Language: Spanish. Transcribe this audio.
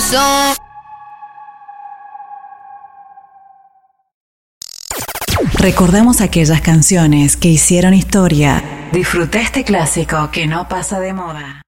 corazón. Recordamos aquellas canciones que hicieron historia. Disfruta este clásico que no pasa de moda.